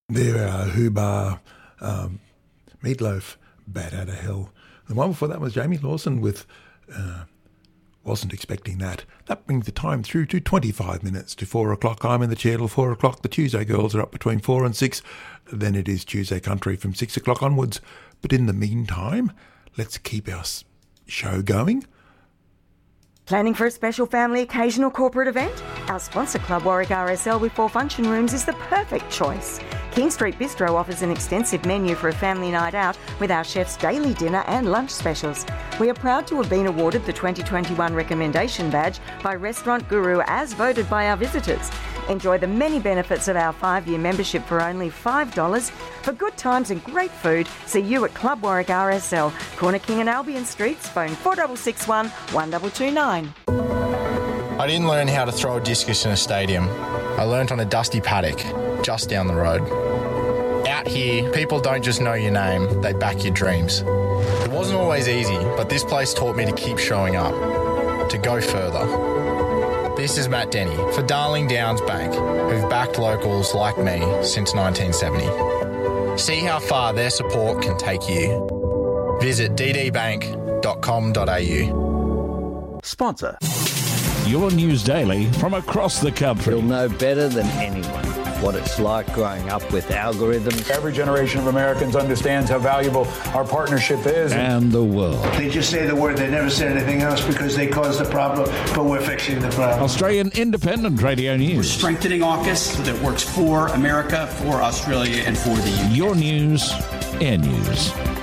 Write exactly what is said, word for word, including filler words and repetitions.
There, uh, Hubar, um, Meatloaf, Bat Out of Hell. The one before that was Jamie Lawson with uh, Wasn't Expecting That. That brings the time through to twenty-five minutes to four o'clock. I'm in the chair till four o'clock. The Tuesday girls are up between four and six. Then it is Tuesday Country from six o'clock onwards. But in the meantime, let's keep our show going. Planning for a special family occasion or corporate event? Our sponsor Club Warwick R S L with four function rooms is the perfect choice. King Street Bistro offers an extensive menu for a family night out with our chef's daily dinner and lunch specials. We are proud to have been awarded the twenty twenty-one Recommendation Badge by Restaurant Guru as voted by our visitors. Enjoy the many benefits of our five-year membership for only five dollars. For good times and great food, see you at Club Warwick R S L, Corner King and Albion Streets, phone four six six one, one two two nine. I didn't learn how to throw a discus in a stadium. I learnt on a dusty paddock just down the road. Out here, people don't just know your name, they back your dreams. It wasn't always easy, but this place taught me to keep showing up, to go further. This is Matt Denny for Darling Downs Bank, who've backed locals like me since nineteen seventy. See how far their support can take you. Visit d d bank dot com dot a u. Sponsor. Your news daily from across the country. You'll know better than anyone what it's like growing up with algorithms. Every generation of Americans understands how valuable our partnership is. And the world. They just say the word, they never say anything else because they caused the problem, but we're fixing the problem. Australian Independent Radio News. We're strengthening AUKUS that works for America, for Australia, and for the U K. Your news, Air News.